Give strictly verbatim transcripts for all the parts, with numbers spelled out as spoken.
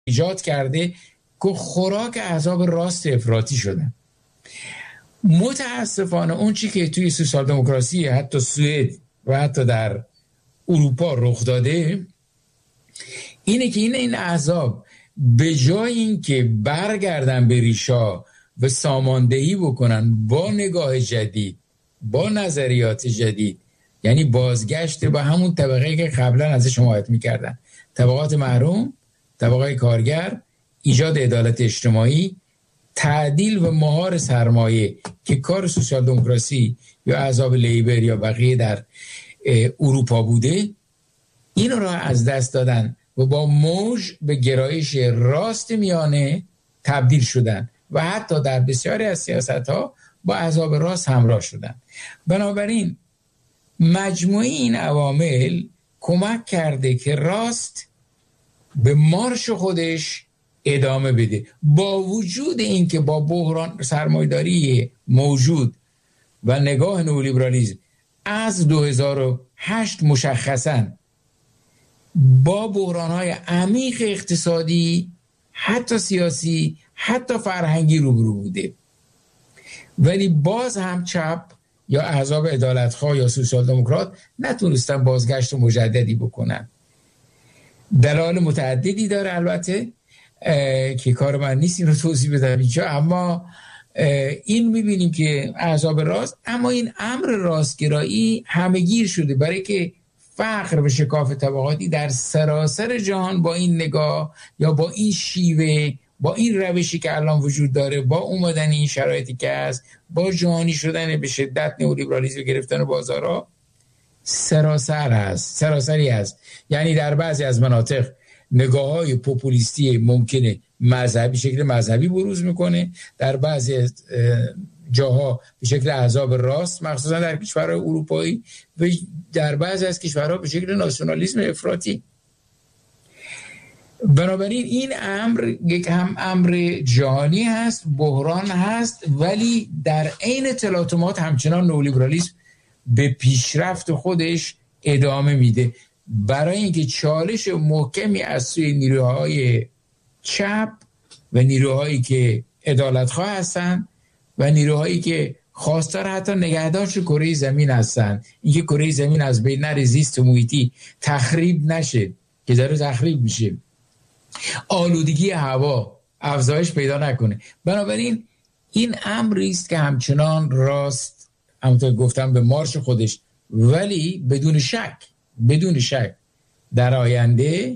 ایجاد کرده که خوراک احزاب راست افراطی شدن. متاسفانه اون چی که توی سوسیال دموکراسی حتی سوئد و حتی در اروپا رخ داده اینه که این این احزاب به جای این که برگردن به ریشا و ساماندهی بکنن با نگاه جدید، با نظریات جدید، یعنی بازگشت به همون طبقه که قبلا ازش حمایت میکردن، طبقات محروم، طبقه کارگر، ایجاد عدالت اجتماعی، تعدیل و مهار سرمایه که کار سوسیال دموکراسی یا احزاب لیبر یا بقیه در اروپا بوده، این را از دست دادن و با موج به گرایش راست میانه تبدیل شدن و حتی در بسیاری از سیاست‌ها با احزاب راست همراه شدن. بنابراین مجموعه این عوامل کمک کرده که راست به مارش خودش ادامه بده، با وجود اینکه با بحران سرمایه‌داری موجود و نگاه نئولیبرالیسم از دو هزار و هشت مشخصاً با بحران‌های عمیق اقتصادی، حتی سیاسی، حتی فرهنگی روبرو بوده، ولی باز هم چپ یا احزاب عدالتخواه یا سوسیال دموکرات نتونستن بازگشت مجددی بکنن. دلایل متعددی داره البته که کار من نیست این رو توضیح بدم اینجا، اما این میبینیم که احزاب راست، اما این امر راستگرایی همه‌گیر شده برای که فقر و شکاف طبقاتی در سراسر جهان با این نگاه یا با این شیوه، با این روشی که الان وجود داره، با اومدن این شرایطی که هست، با جهانی شدن به شدت نئولیبرالیسم گرفتن بازارها، سراسر هست، سراسری هست. یعنی در بعضی از مناطق نگاه‌های پوپولیستی ممکنه مذهبی شکل مذهبی بروز میکنه، در بعضی جاها به شکل احزاب راست مخصوصا در کشورهای اروپایی و در بعضی از کشورها به شکل ناسیونالیسم افراطی. بنابراین این امر یک هم امر جهانی هست، بحران هست، ولی در عین تلاطمات همچنان نئولیبرالیسم به پیشرفت خودش ادامه میده برای اینکه چالش محکمی از سوی نیروهای چپ و نیروهایی که عدالتخواه هستن و نیروهایی که خواستار حتی نگهداشت کره زمین هستن، اینکه کره زمین از بین نره، زیست محیطی تخریب نشه که داره تخریب میشه، آلودگی هوا افزایش پیدا نکنه. بنابراین این امری است که همچنان راست همونطور گفتم به مارش خودش، ولی بدون شک بدون شک در آینده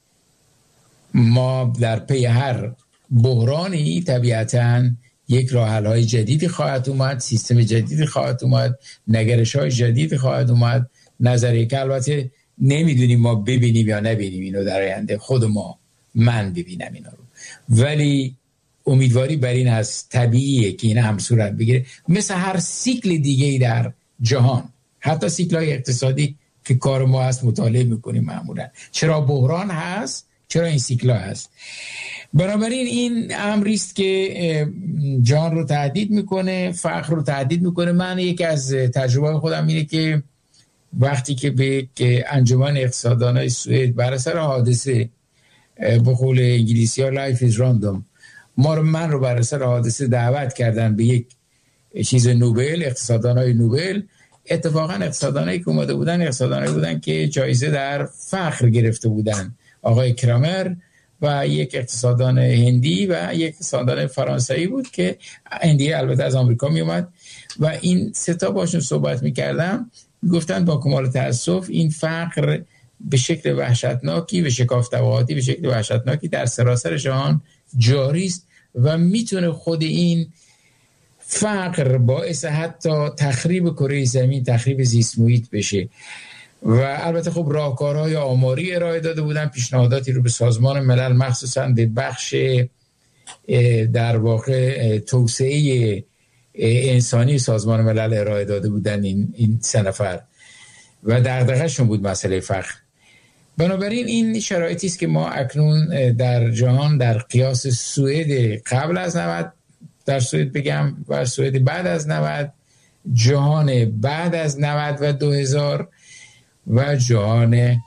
ما در پی هر بحرانی طبیعتاً یک راه حل‌های جدیدی خواهد اومد، سیستم جدیدی خواهد اومد، نگرش‌های جدیدی خواهد اومد، نظریه که البته نمیدونیم ما ببینیم یا نبینیم اینو در آینده، خود ما من ببینم اینا رو، ولی امیدواری بر این هست، طبیعیه که این هم صورت بگیره مثل هر سیکل دیگه‌ای در جهان، حتی سیکل‌های اقتصادی که کار ما هست مطالعه میکنیم معمولا چرا بحران هست، چرا این سیکلا هست. بنابراین این امری است که جهان رو تهدید میکنه، فقر رو تهدید میکنه. من یکی از تجربه خودم اینه که وقتی که به انجمن اقتصاددانای سوئد بر اثر حادثه، به قول انگلیسی ها لایف از راندوم، ما رو من رو بر اثر حادثه دعوت کردن به یک چیز نوبل، اقتصاددانای نوبل، اتفاقا اقتصاددانایی که اومده بودن اقتصاددانایی بودن که جایزه در فقر گرفته بودن، آقای کرامر و یک اقتصاددان هندی و یک اقتصاددان فرانسوی بود که هندی البته از آمریکا می اومد و این سه تا باشون صحبت می‌کردم، گفتن با کمال تأسف این فقر به شکل وحشتناکی و شکاف طبقاتی به شکل وحشتناکی در سراسر جهان جاری است و میتونه خود این فقر باعث حتی تخریب کره زمین، تخریب زیست محیط بشه. و البته خب راهکارهای آماری ارائه داده بودن، پیشنهاداتی رو به سازمان ملل مخصوصا به بخش در واقع توسعه انسانی سازمان ملل ارائه داده بودن این این سه نفر و دغدغه‌شون بود مسئله فقر. بنابراین این شرایطی است که ما اکنون در جهان در قیاس سوئد قبل از نود، در سوئد بگم، و سوئد بعد از نود، جهان بعد از نود و دو هزار و جهان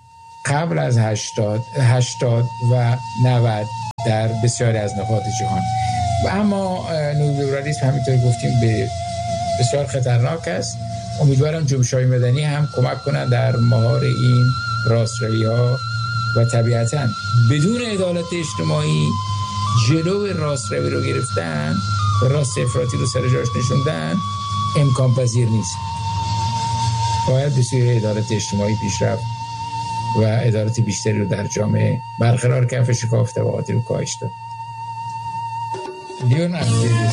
قبل از هشتاد هشتاد و نود در بسیاری از نقاط جهان. و اما نئولیبرالیسم همینطور گفتیم به بسیار خطرناک است. امیدوارم جنبش‌های مدنی هم کمک کنند در مهار این راستروی‌ها و طبیعتاً بدون عدالت اجتماعی جلو راستروی رو گرفتن و راست افراطی رو سر جاش نشوندن امکان پذیر نیست. باید به سوی عدالت اجتماعی پیشرفت و عدالت بیشتری رو در جامعه برقرار کردن، شکافت طبقاتی رو کاهش داد. لیونارد